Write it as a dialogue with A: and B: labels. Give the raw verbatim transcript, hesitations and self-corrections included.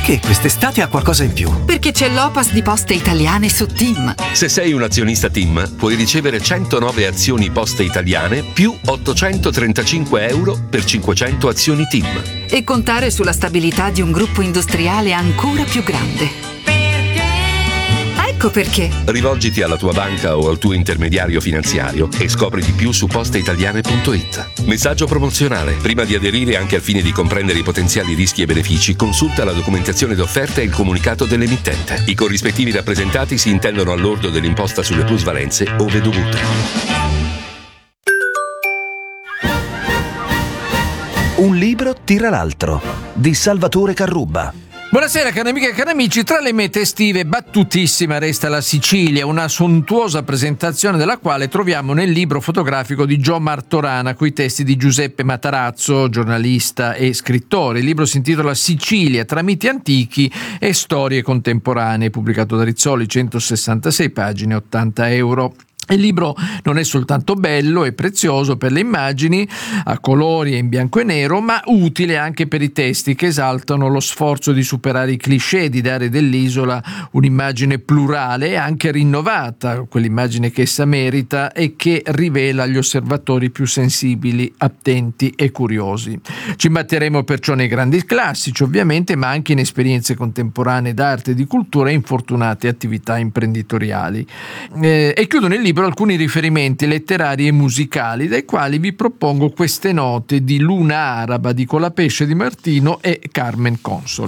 A: Perché quest'estate ha qualcosa in più?
B: Perché c'è l'Opas di Poste Italiane su TIM.
C: Se sei un azionista TIM, puoi ricevere centonove azioni Poste Italiane più ottocentotrentacinque euro per cinquecento azioni TIM.
B: E contare sulla stabilità di un gruppo industriale ancora più grande. Ecco perché.
C: Rivolgiti alla tua banca o al tuo intermediario finanziario e scopri di più su posteitaliane punto it. Messaggio promozionale. Prima di aderire, anche al fine di comprendere i potenziali rischi e benefici, consulta la documentazione d'offerta e il comunicato dell'emittente. I corrispettivi rappresentati si intendono al lordo dell'imposta sulle plusvalenze ove dovute.
D: Un libro tira l'altro, di Salvatore Carrubba.
E: Buonasera cari amiche e cari amici, tra le mete estive battutissima resta la Sicilia, una sontuosa presentazione della quale troviamo nel libro fotografico di Gio Martorana coi testi di Giuseppe Matarazzo, giornalista e scrittore. Il libro si intitola Sicilia tra miti antichi e storie contemporanee, pubblicato da Rizzoli, centosessantasei pagine, ottanta euro. Il libro non è soltanto bello e prezioso per le immagini a colori e in bianco e nero, ma utile anche per i testi che esaltano lo sforzo di superare i cliché, di dare dell'isola un'immagine plurale e anche rinnovata, quell'immagine che essa merita e che rivela gli osservatori più sensibili, attenti e curiosi. Ci imbatteremo perciò nei grandi classici, ovviamente, ma anche in esperienze contemporanee d'arte e di cultura e infortunate attività imprenditoriali. Eh, e chiudo nel libro alcuni riferimenti letterari e musicali, dai quali vi propongo queste note di Luna Araba di Colapesce di Martino e Carmen Consoli.